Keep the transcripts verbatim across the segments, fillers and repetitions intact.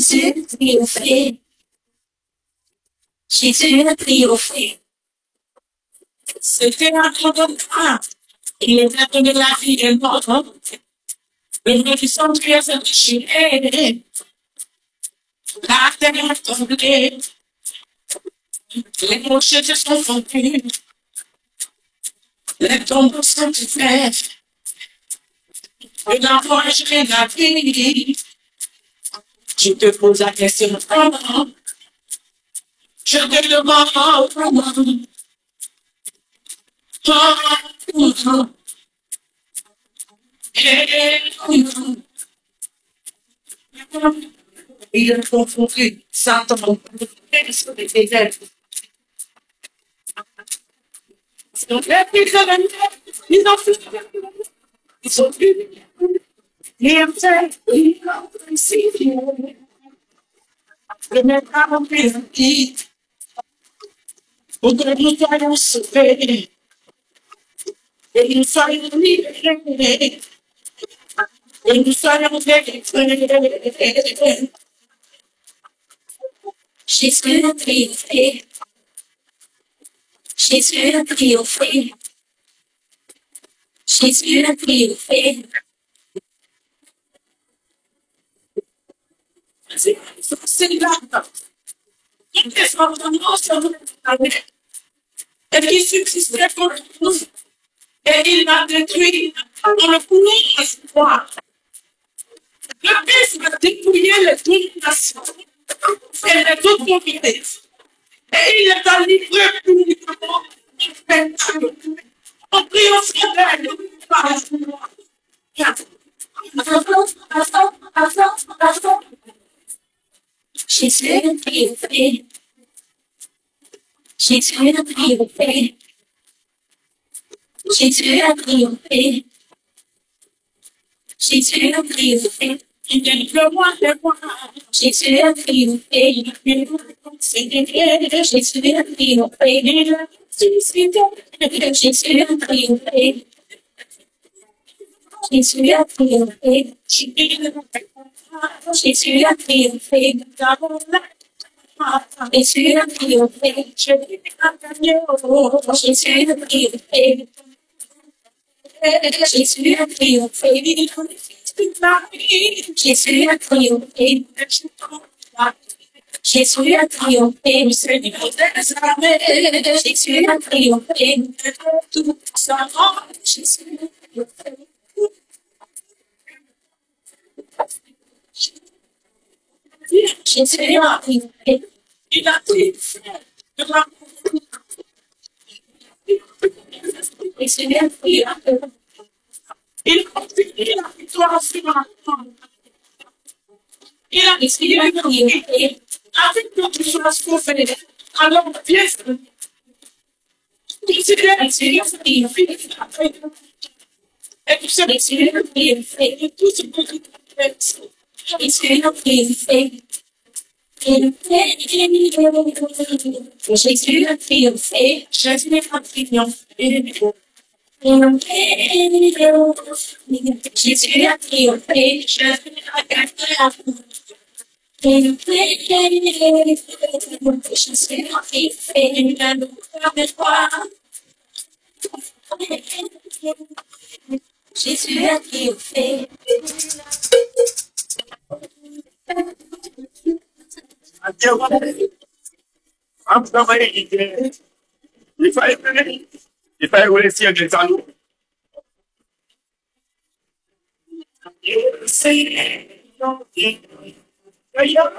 to be afraid. She's to be afraid. C'était un peu de temps. Il est un peu de la vie de l'autre. Mais nous qui sommes très attachés. La terre est tombée. Les rochers se sont fondus. Les tombeaux sont ouverts. Et l'enfant est chez la vie. Je te pose la question comment. Je te demande comment. Comment. Il a confondu Satan. Donc, là, ils ont fait. Ils ont fait. Ils ont fait. Ils ont fait. Le maître a rempli. Pour que nous soyons sauvés. Et nous soyons libérés. Et nous soyons délivrés. She's gonna be afraid. She's gonna be afraid. She's gonna be afraid. C'est là. Qu'est-ce qu'on a dit? Et qui subsistait pour nous. Et il m'a détruit dans le pouvoir espoir. Le Christ va dépouiller les dominations et les autorités. Et il est à livrer publiquement le spectacle. En priant son aide par la foi. She's gonna be afraid. She's gonna be afraid. She's gonna be afraid. She's gonna be afraid. And then you want to want. She's gonna be afraid. She's gonna be afraid. She's gonna be afraid. She's gonna be afraid. She's gonna be afraid. She's gonna be afraid. She's gonna be afraid. She's gonna be afraid. She's gonna be afraid. She's real for you, baby. She's real for you, baby. She's real for you, baby. She's real for you, baby. She's real for you, baby. It's real for you, baby. Il continue la victoire sur la femme. Il a décidé de prier avec notre chose pour faire. Alors, viens, considère l'expérience de vie. Et tu sais, l'expérience de vie, et tout ce que tu fais. L'expérience de vie, l'expérience de vie, Jésus est un triomphe. She's gonna be afraid. She's gonna be afraid. I'm somebody. If I if I will see a example. You say nothing. I am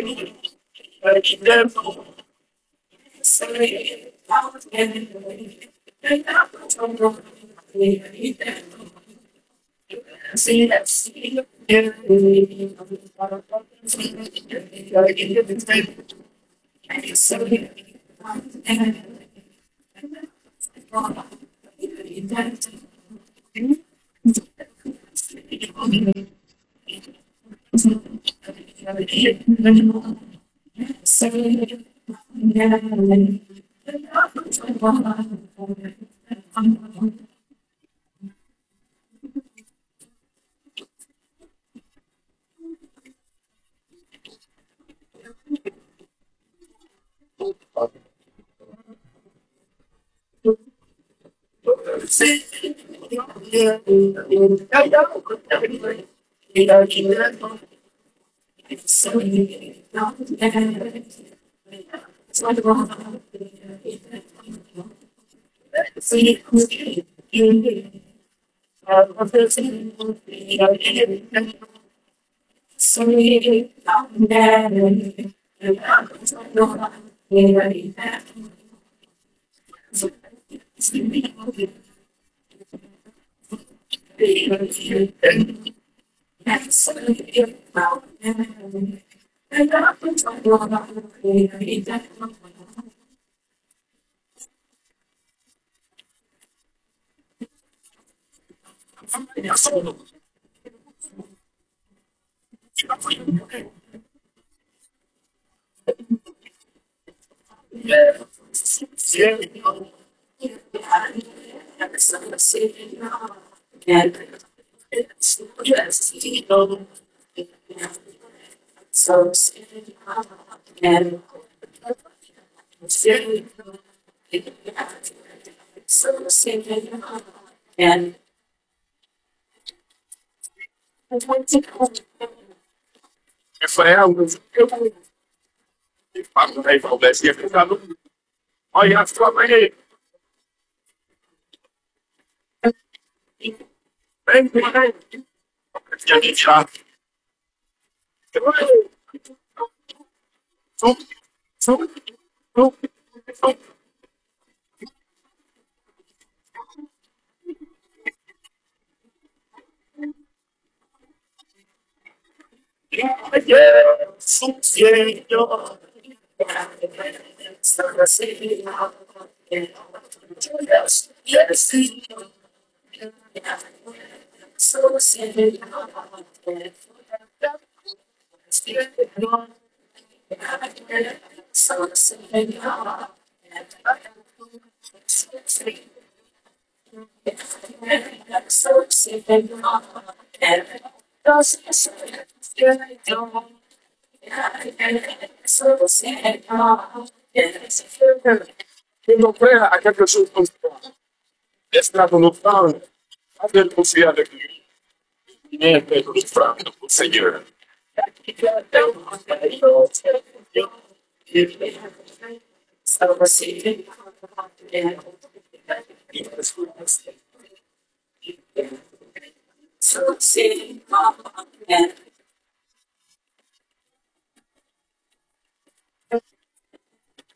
see that see